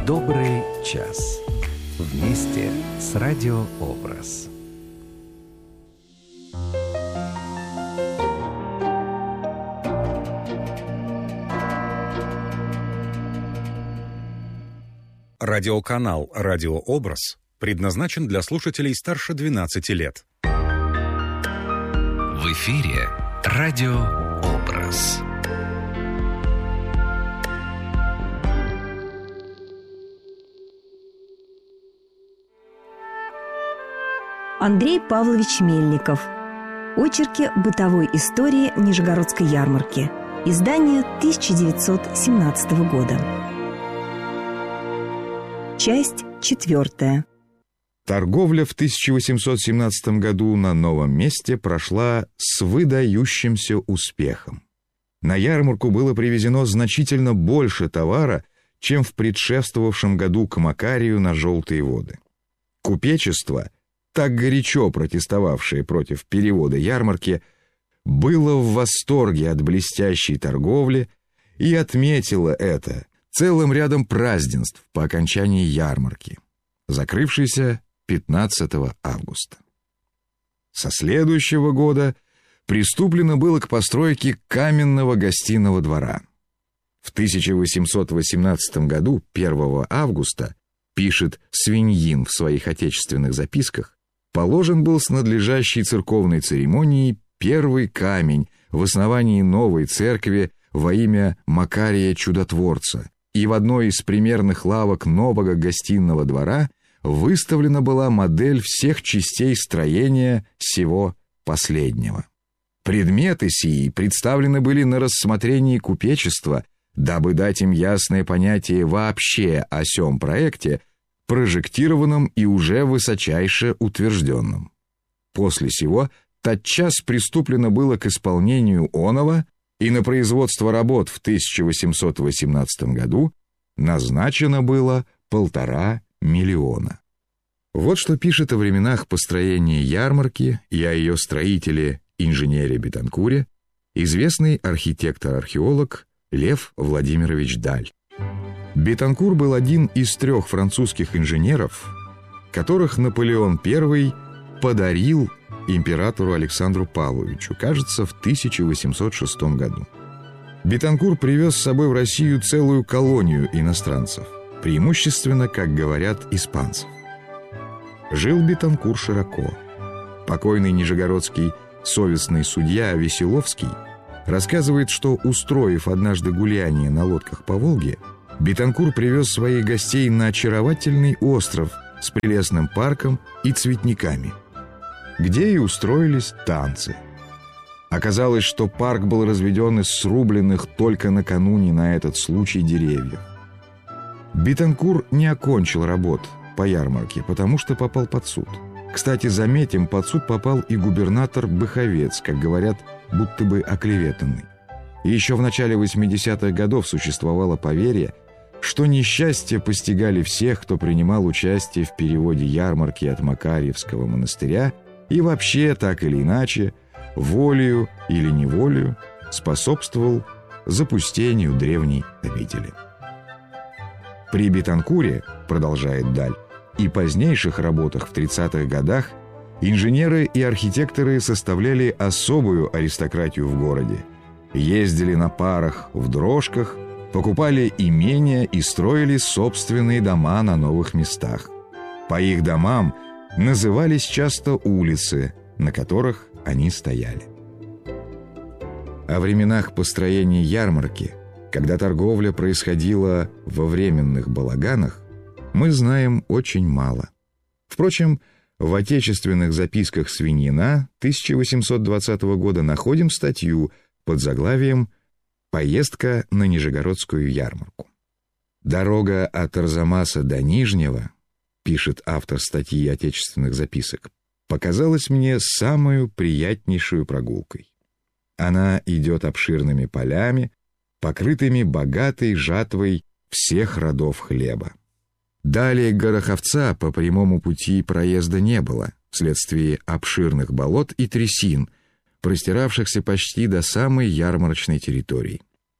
Добрый час. Вместе с Радиообраз. Радиоканал «Радиообраз» предназначен для слушателей старше 12 лет. В эфире «Радиообраз». Андрей Павлович Мельников. Очерки бытовой истории Нижегородской ярмарки. Издание 1917 года. Часть 4. Торговля в 1817 году на новом месте прошла с выдающимся успехом. На ярмарку было привезено значительно больше товара, чем в предшествовавшем году к Макарию на Желтые воды. Купечество, так горячо протестовавшее против перевода ярмарки, было в восторге от блестящей торговли и отметило это целым рядом празднеств по окончании ярмарки, закрывшейся 15 августа. Со следующего года приступлено было к постройке каменного гостиного двора. В 1818 году, 1 августа, пишет Свиньин в своих отечественных записках, положен был с надлежащей церковной церемонией первый камень в основании новой церкви во имя Макария Чудотворца, и в одной из примерных лавок нового гостиного двора выставлена была модель всех частей строения сего последнего. Предметы сии представлены были на рассмотрении купечества, дабы дать им ясное понятие вообще о сём проекте, прожектированном и уже высочайше утвержденном. После сего тотчас приступлено было к исполнению оного, и на производство работ в 1818 году назначено было 1,5 миллиона. Вот что пишет о временах построения ярмарки и о ее строителе, инженере Бетанкуре, известный архитектор-археолог Лев Владимирович Даль. Бетанкур был один из 3 французских инженеров, которых Наполеон I подарил императору Александру Павловичу, кажется, в 1806 году. Бетанкур привез с собой в Россию целую колонию иностранцев, преимущественно, как говорят, испанцев. Жил Бетанкур широко. Покойный нижегородский совестный судья Веселовский рассказывает, что, устроив однажды гуляние на лодках по Волге, Бетанкур привез своих гостей на очаровательный остров с прелестным парком и цветниками, где и устроились танцы. Оказалось, что парк был разведен из срубленных только накануне на этот случай деревьев. Бетанкур не окончил работ по ярмарке, потому что попал под суд. Кстати, заметим, под суд попал и губернатор Быховец, как говорят, будто бы оклеветанный. И еще в начале 80-х годов существовало поверье, что несчастья постигали всех, кто принимал участие в переводе ярмарки от Макарьевского монастыря и вообще, так или иначе, волею или неволею способствовал запустению древней обители. При Бетанкуре, продолжает Даль, и позднейших работах в 30-х годах инженеры и архитекторы составляли особую аристократию в городе, ездили на парах в дрожках, покупали имения и строили собственные дома на новых местах. По их домам назывались часто улицы, на которых они стояли. О временах построения ярмарки, когда торговля происходила во временных балаганах, мы знаем очень мало. Впрочем, в отечественных записках Свиньина 1820 года находим статью под заглавием «Поездка на Нижегородскую ярмарку». «Дорога от Арзамаса до Нижнего», пишет автор статьи отечественных записок, показалась мне самую приятнейшую прогулкой. Она идет обширными полями, покрытыми богатой жатвой всех родов хлеба. Далее Гороховца по прямому пути проезда не было, вследствие обширных болот и трясин, простиравшихся почти до самой ярмарочной территории.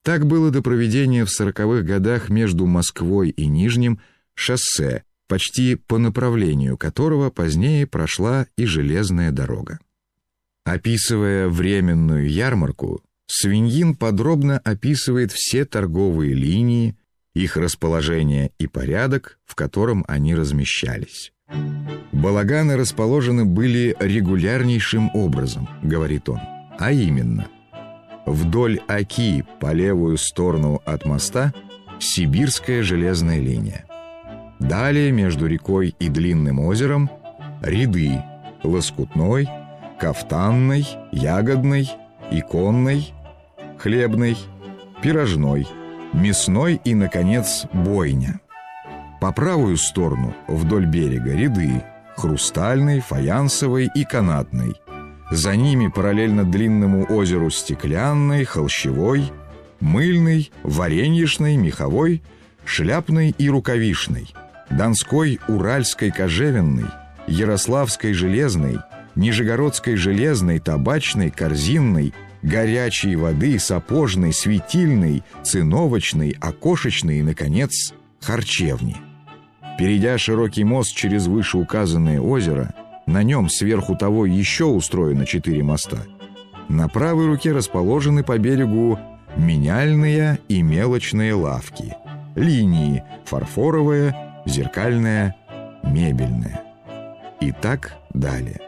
Так было до проведения в 40-х годах между Москвой и Нижним шоссе, почти по направлению которого позднее прошла и железная дорога. Описывая временную ярмарку, Свиньин подробно описывает все торговые линии, их расположение и порядок, в котором они размещались. «Балаганы расположены были регулярнейшим образом», — говорит он, а именно: вдоль Оки по левую сторону от моста Сибирская железная линия. Далее между рекой и Длинным озером ряды Лоскутной, Кафтанной, Ягодной, Иконной, Хлебной, Пирожной, Мясной и, наконец, Бойня. По правую сторону вдоль берега ряды Хрустальной, Фаянсовой и Канатной. За ними параллельно Длинному озеру Стеклянной, Холщевой, Мыльной, Вареньишной, Меховой, Шляпной и Рукавишной, Донской, Уральской, Кожевенной, Ярославской железной, Нижегородской железной, Табачной, Корзинной, Горячей воды, Сапожной, Светильной, Циновочной, Окошечной и, наконец, Харчевни. Перейдя широкий мост через вышеуказанное озеро, на нем сверху того еще устроено 4 моста. На правой руке расположены по берегу меняльные и мелочные лавки, линии фарфоровая, зеркальная, мебельная. И так далее.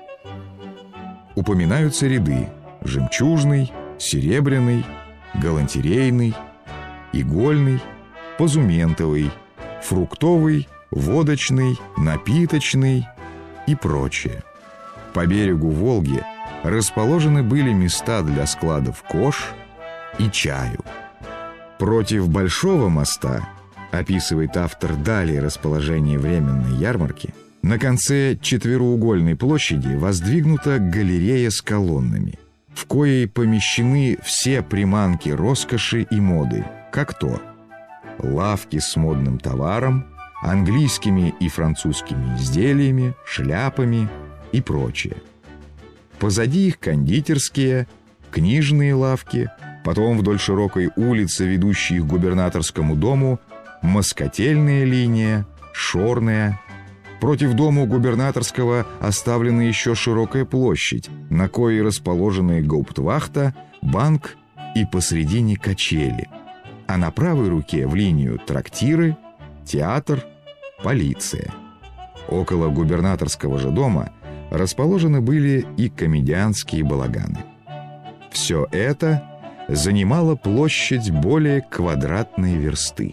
Упоминаются ряды жемчужный, серебряный, галантерейный, игольный, позументовый, фруктовый, водочный, напиточный и прочее. По берегу Волги расположены были места для складов кож и чаю. Против Большого моста, описывает автор далее расположение временной ярмарки, на конце четвероугольной площади воздвигнута галерея с колоннами, в коей помещены все приманки роскоши и моды, как то лавки с модным товаром, английскими и французскими изделиями, шляпами и прочее. Позади их кондитерские, книжные лавки, потом вдоль широкой улицы, ведущей к губернаторскому дому, москотельная линия, шорная. Против дома губернаторского оставлена еще широкая площадь, на коей расположены гауптвахта, банк и посредине качели, а на правой руке в линию трактиры, театр, полиция. Около губернаторского же дома расположены были и комедианские балаганы. Все это занимало площадь более квадратной версты.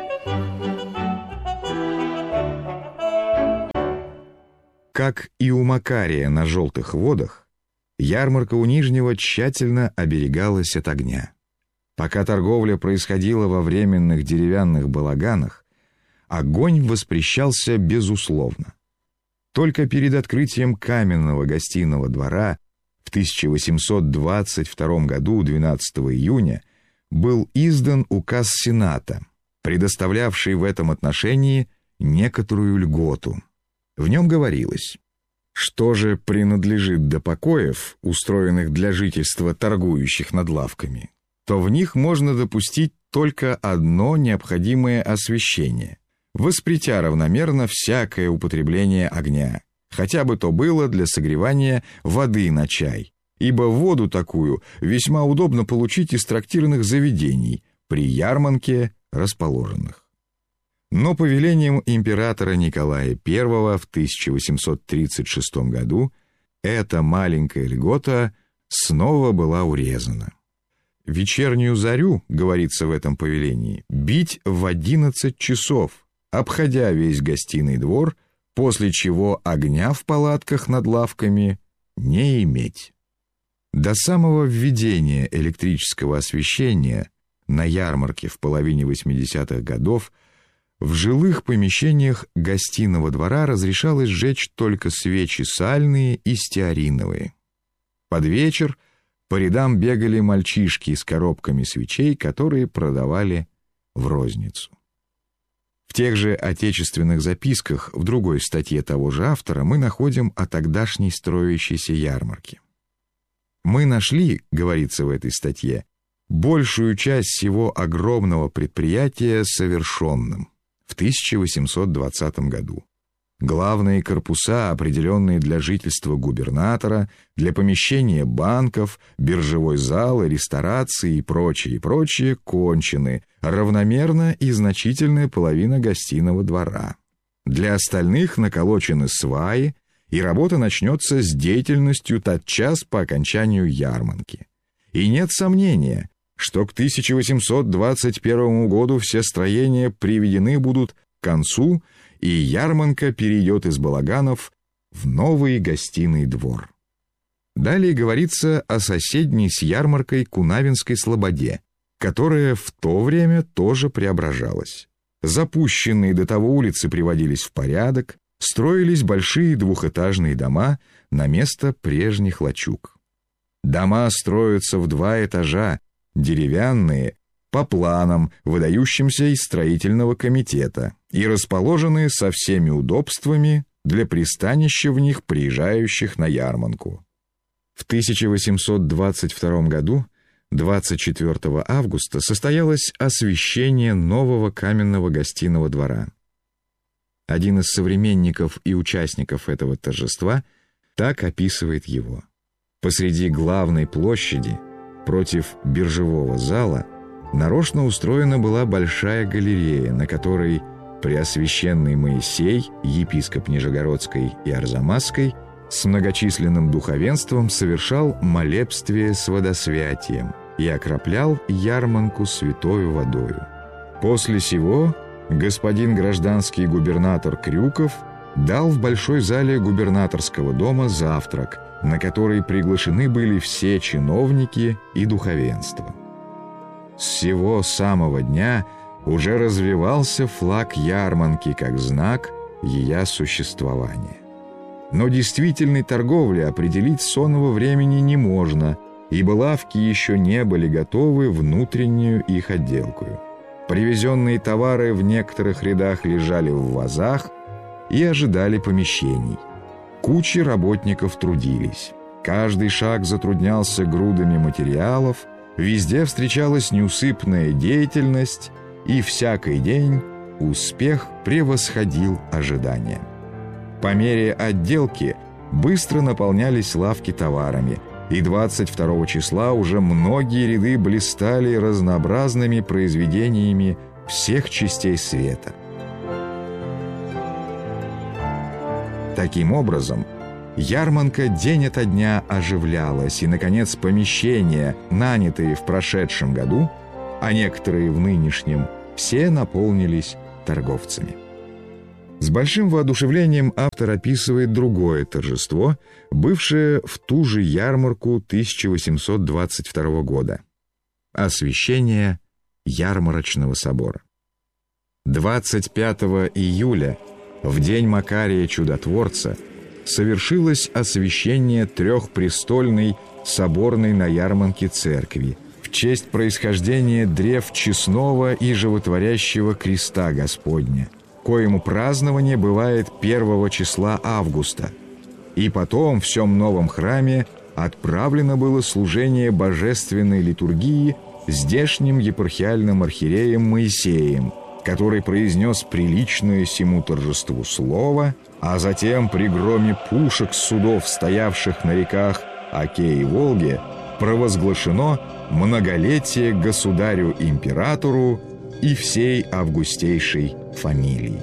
Как и у Макария на Желтых водах, ярмарка у Нижнего тщательно оберегалась от огня. Пока торговля происходила во временных деревянных балаганах, огонь воспрещался безусловно. Только перед открытием каменного гостиного двора в 1822 году, 12 июня, был издан указ Сената, предоставлявший в этом отношении некоторую льготу. В нем говорилось: что же принадлежит до покоев, устроенных для жительства торгующих над лавками, то в них можно допустить только одно необходимое освещение, воспретя равномерно всякое употребление огня, хотя бы то было для согревания воды на чай, ибо воду такую весьма удобно получить из трактирных заведений, при ярмарке расположенных. Но повелением императора Николая I в 1836 году эта маленькая льгота снова была урезана. Вечернюю зарю, говорится в этом повелении, бить в 11 часов, обходя весь гостиный двор, после чего огня в палатках над лавками не иметь. До самого введения электрического освещения на ярмарке в половине 80-х годов в жилых помещениях гостиного двора разрешалось сжечь только свечи сальные и стеариновые. Под вечер по рядам бегали мальчишки с коробками свечей, которые продавали в розницу. В тех же отечественных записках в другой статье того же автора мы находим о тогдашней строящейся ярмарке. «Мы нашли, — говорится в этой статье, большую часть всего огромного предприятия совершенным в 1820 году. Главные корпуса, определенные для жительства губернатора, для помещения банков, биржевой залы, ресторации и прочее, кончены, равномерно и значительная половина гостиного двора. Для остальных наколочены сваи, и работа начнется с деятельностью тотчас по окончанию ярмарки. И нет сомнения, что к 1821 году все строения приведены будут к концу, и ярмарка перейдет из балаганов в новый гостиный двор. Далее говорится о соседней с ярмаркой Кунавинской слободе, которая в то время тоже преображалась. Запущенные до того улицы приводились в порядок, строились большие двухэтажные дома на место прежних лачуг. Дома строятся в 2 этажа, деревянные, по планам, выдающимся из строительного комитета, и расположены со всеми удобствами для пристанища в них приезжающих на ярмарку. В 1822 году, 24 августа, состоялось освящение нового каменного гостиного двора. Один из современников и участников этого торжества так описывает его. Посреди главной площади, против биржевого зала, нарочно устроена была большая галерея, на которой Преосвященный Моисей, епископ Нижегородской и Арзамасской, с многочисленным духовенством совершал молебствие с водосвятием и окроплял ярмарку святою водою. После сего господин гражданский губернатор Крюков дал в большой зале губернаторского дома завтрак, на который приглашены были все чиновники и духовенство. С сего самого дня уже развивался флаг ярмарки как знак ее существования. Но действительной торговли определить с оного времени не можно, ибо лавки еще не были готовы внутреннюю их отделкою. Привезенные товары в некоторых рядах лежали в вазах и ожидали помещений. Кучи работников трудились. Каждый шаг затруднялся грудами материалов, везде встречалась неусыпная деятельность, и всякий день успех превосходил ожидания. По мере отделки быстро наполнялись лавки товарами, и 22 числа уже многие ряды блистали разнообразными произведениями всех частей света. Таким образом, ярмарка день ото дня оживлялась, и, наконец, помещения, нанятые в прошедшем году, а некоторые в нынешнем, все наполнились торговцами. С большим воодушевлением автор описывает другое торжество, бывшее в ту же ярмарку 1822 года – освящение ярмарочного собора. 25 июля, в день Макария Чудотворца, совершилось освящение трехпрестольной соборной на ярмарке церкви в честь происхождения древ честного и животворящего креста Господня, коему празднование бывает 1 числа августа. И потом в всем новом храме отправлено было служение божественной литургии здешним епархиальным архиереем Моисеем, который произнес приличное сему торжеству слово, а затем при громе пушек судов, стоявших на реках Оке и Волге, провозглашено многолетие государю-императору и всей августейшей фамилии.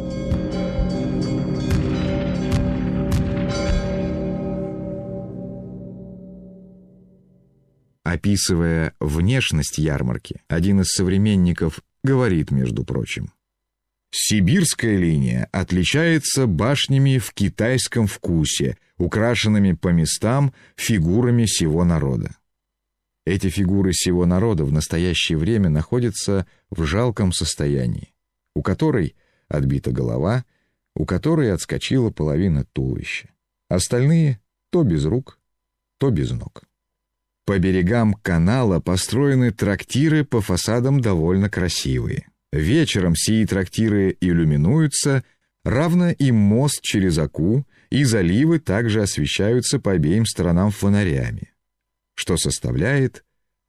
Описывая внешность ярмарки, один из современников говорит, между прочим: «Сибирская линия отличается башнями в китайском вкусе, украшенными по местам фигурами сего народа. Эти фигуры сего народа в настоящее время находятся в жалком состоянии, у которой отбита голова, у которой отскочила половина туловища. Остальные то без рук, то без ног. По берегам канала построены трактиры, по фасадам довольно красивые. Вечером сии трактиры иллюминуются, равно и мост через Оку, и заливы также освещаются по обеим сторонам фонарями, что составляет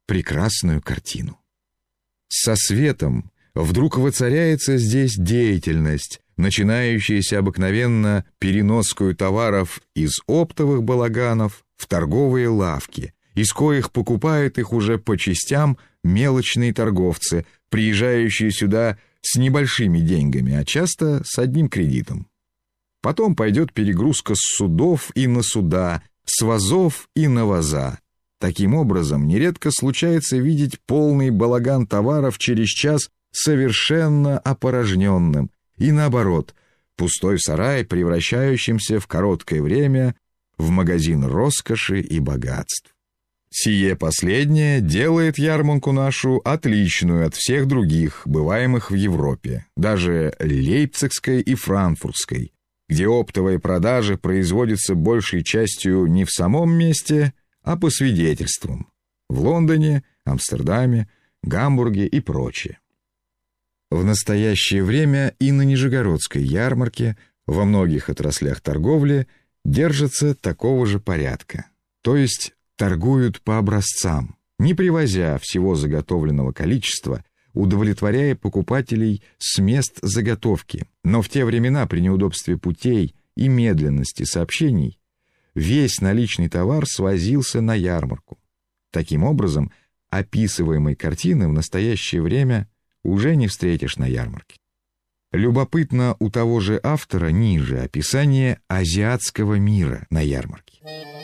прекрасную картину. Со светом вдруг воцаряется здесь деятельность, начинающаяся обыкновенно переноскою товаров из оптовых балаганов в торговые лавки, из коих покупают их уже по частям мелочные торговцы, приезжающие сюда с небольшими деньгами, а часто с одним кредитом. Потом пойдет перегрузка с судов и на суда, с вазов и на ваза. Таким образом, нередко случается видеть полный балаган товаров через час совершенно опорожненным, и наоборот, пустой сарай, превращающимся в короткое время в магазин роскоши и богатств. Сие последнее делает ярмарку нашу отличную от всех других, бываемых в Европе, даже лейпцигской и франкфуртской, где оптовые продажи производятся большей частью не в самом месте, а по свидетельствам в Лондоне, Амстердаме, Гамбурге и прочее. В настоящее время и на Нижегородской ярмарке во многих отраслях торговли держится такого же порядка, то есть торгуют по образцам, не привозя всего заготовленного количества, удовлетворяя покупателей с мест заготовки. Но в те времена при неудобстве путей и медленности сообщений весь наличный товар свозился на ярмарку. Таким образом, описываемой картины в настоящее время уже не встретишь на ярмарке. Любопытно у того же автора ниже описание азиатского мира на ярмарке.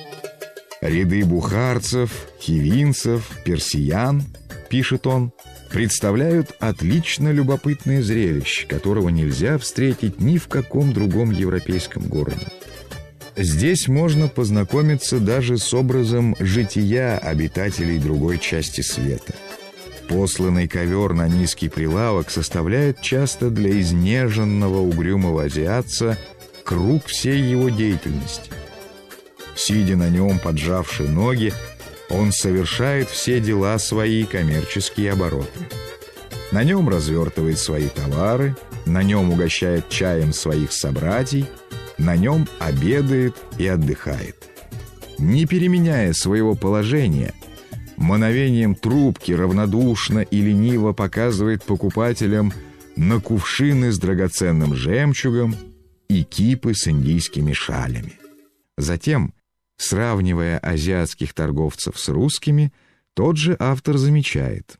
Ряды бухарцев, хивинцев, персиян, пишет он, представляют отлично любопытное зрелище, которого нельзя встретить ни в каком другом европейском городе. Здесь можно познакомиться даже с образом жития обитателей другой части света. Посланный ковер на низкий прилавок составляет часто для изнеженного угрюмого азиатца круг всей его деятельности. Сидя на нем, поджавши ноги, он совершает все дела свои, коммерческие обороты. На нем развертывает свои товары, на нем угощает чаем своих собратьей, на нем обедает и отдыхает. Не переменяя своего положения, мановением трубки равнодушно и лениво показывает покупателям на кувшины с драгоценным жемчугом и кипы с индийскими шалями. Затем, сравнивая азиатских торговцев с русскими, тот же автор замечает: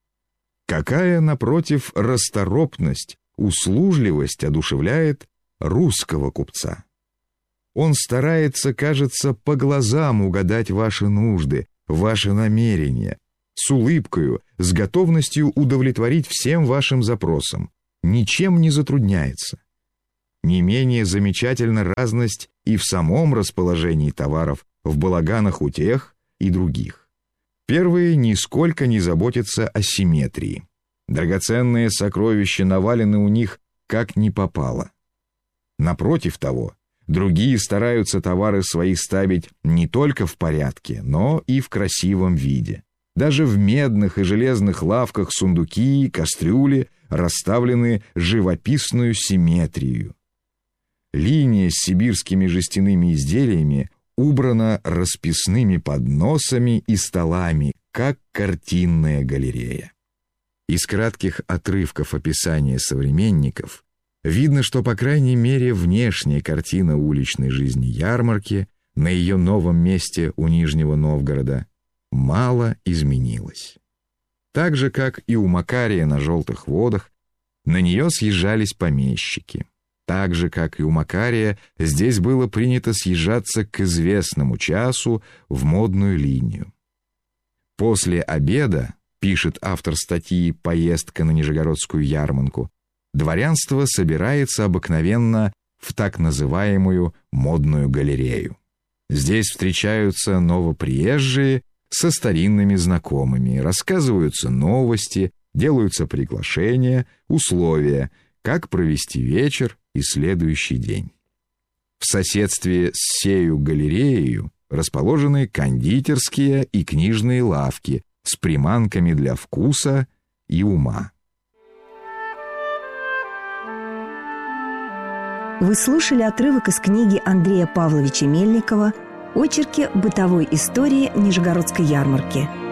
какая, напротив, расторопность, услужливость одушевляет русского купца. Он старается, кажется, по глазам угадать ваши нужды, ваши намерения, с улыбкою, с готовностью удовлетворить всем вашим запросам, ничем не затрудняется. Не менее замечательна разность и в самом расположении товаров в балаганах у тех и других. Первые нисколько не заботятся о симметрии. Драгоценные сокровища навалены у них как ни попало. Напротив того, другие стараются товары свои ставить не только в порядке, но и в красивом виде. Даже в медных и железных лавках сундуки, кастрюли расставлены живописную симметрию. Линия с сибирскими жестяными изделиями убрана расписными подносами и столами, как картинная галерея. Из кратких отрывков описания современников видно, что, по крайней мере, внешняя картина уличной жизни ярмарки на ее новом месте у Нижнего Новгорода мало изменилась. Так же, как и у Макария на Желтых водах, на нее съезжались помещики. Так же, как и у Макария, здесь было принято съезжаться к известному часу в модную линию. После обеда, пишет автор статьи «Поездка на Нижегородскую ярмарку», дворянство собирается обыкновенно в так называемую модную галерею. Здесь встречаются новоприезжие со старинными знакомыми, рассказываются новости, делаются приглашения, условия, как провести вечер и следующий день. В соседстве с сею галереей расположены кондитерские и книжные лавки с приманками для вкуса и ума. Вы слушали отрывок из книги Андрея Павловича Мельникова «Очерки бытовой истории Нижегородской ярмарки».